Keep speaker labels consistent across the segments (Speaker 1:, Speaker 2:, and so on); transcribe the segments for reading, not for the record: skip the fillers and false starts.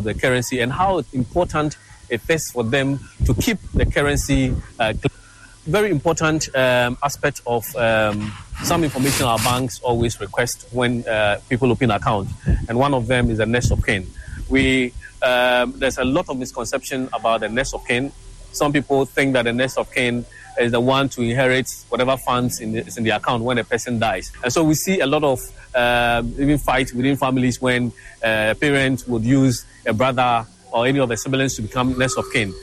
Speaker 1: the currency and how important it is for them to keep the currency. Very important aspect of some information our banks always request when people open an account, and one of them is the next of kin. There's a lot of misconception about the next of kin. Some people think that the next of kin is the one to inherit whatever funds is in the account when a person dies. And so we see a lot of even fights within families when parents would use a brother or any of the siblings to become next of kin.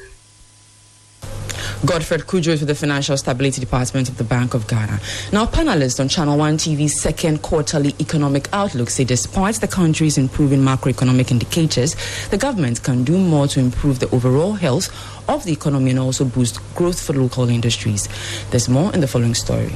Speaker 2: Godfred Kujo is with the Financial Stability Department of the Bank of Ghana. Now, panelists on Channel One TV's second quarterly economic outlook say despite the country's improving macroeconomic indicators, the government can do more to improve the overall health of the economy and also boost growth for local industries. There's more in the following story.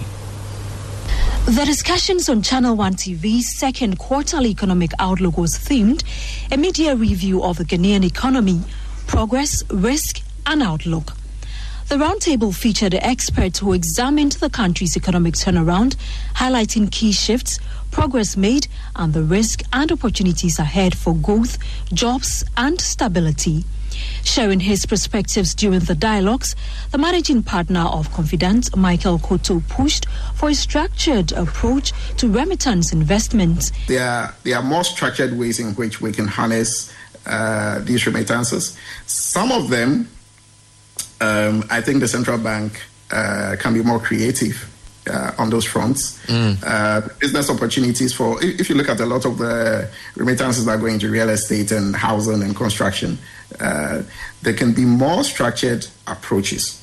Speaker 3: The discussions on Channel One TV's second quarterly economic outlook was themed a media review of the Ghanaian economy, progress, risk, and outlook. The roundtable featured experts who examined the country's economic turnaround, highlighting key shifts, progress made, and the risk and opportunities ahead for growth, jobs, and stability. Sharing his perspectives during the dialogues, the managing partner of Confident, Michael Koto, pushed for a structured approach to remittance investments.
Speaker 4: There are more structured ways in which we can harness these remittances. Some of them, I think the central bank can be more creative on those fronts. Business opportunities if you look at a lot of the remittances that go into real estate and housing and construction, there can be more structured approaches,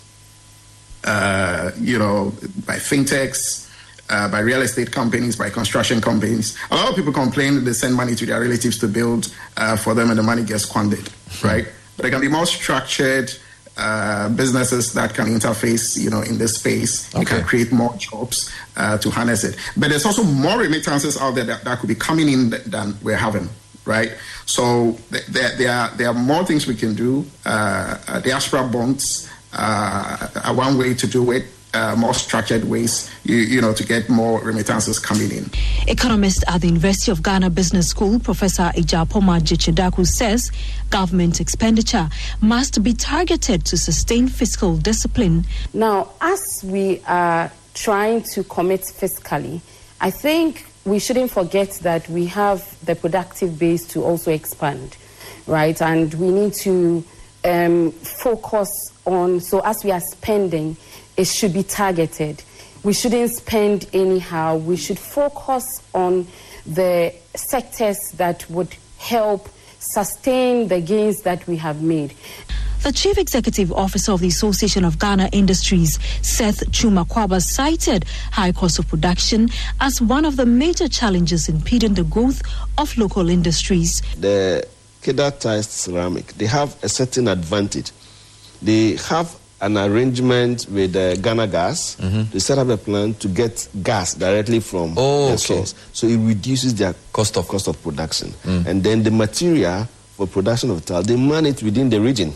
Speaker 4: by fintechs, by real estate companies, by construction companies. A lot of people complain that they send money to their relatives to build for them and the money gets squandered, right? But there can be more structured businesses that can interface, in this space. Okay. You can create more jobs to harness it. But there's also more remittances out there that could be coming in than we're having, right? So there are more things we can do. The Diaspora bonds are one way to do it. More structured ways, to get more remittances coming in.
Speaker 3: Economist at the University of Ghana Business School, Professor Ejapoma Jichidaku, says government expenditure must be targeted to sustain fiscal discipline.
Speaker 5: Now, as we are trying to commit fiscally, I think we shouldn't forget that we have the productive base to also expand, right? And we need to focus on, so as we are spending, it should be targeted. We shouldn't spend anyhow. We should focus on the sectors that would help sustain the gains that we have made.
Speaker 3: The Chief Executive Officer of the Association of Ghana Industries, Seth Chumakwaba, cited high cost of production as one of the major challenges impeding the growth of local industries.
Speaker 6: The Kedatized ceramic, they have a certain advantage. They have an arrangement with Ghana Gas to set up a plant to get gas directly from the source. So it reduces their cost of production. And then the material for production of tile, they man it within the region.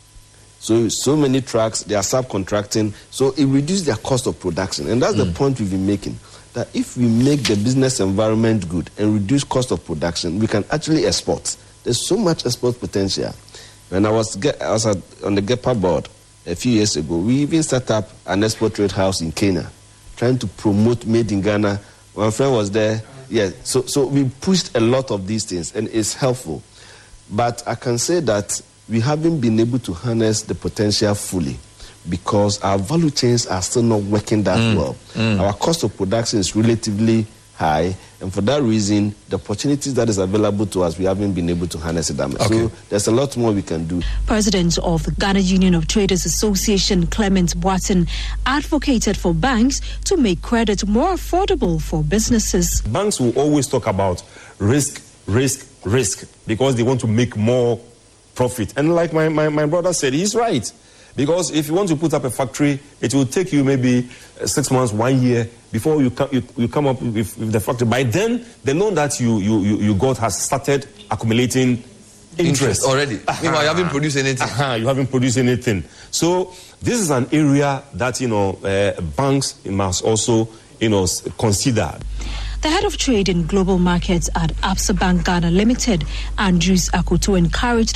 Speaker 6: So many trucks, they are subcontracting. So it reduces their cost of production. And that's the point we've been making, that if we make the business environment good and reduce cost of production, we can actually export. There's so much export potential. When I was on the GEPA board a few years ago, we even set up an export trade house in Kenya, trying to promote made in Ghana. My friend was there. Yeah, so we pushed a lot of these things, and it's helpful. But I can say that we haven't been able to harness the potential fully because our value chains are still not working that well. Our cost of production is relatively high, and for that reason, the opportunities that is available to us, we haven't been able to harness it that much. So there's a lot more we can do.
Speaker 3: President of the Ghana Union of Traders Association, Clement Boatin, advocated for banks to make credit more affordable for businesses.
Speaker 7: Banks will always talk about risk, because they want to make more profit. And like my brother said, he's right. Because if you want to put up a factory, it will take you maybe 6 months, 1 year before you come up with the factory. By then, they know that you has started accumulating interest
Speaker 8: already. Meanwhile, you haven't produced anything.
Speaker 7: You haven't produced anything. So this is an area that banks must also consider.
Speaker 3: The head of trade in global markets at Absa Bank Ghana Limited, Andrews Akoto, encouraged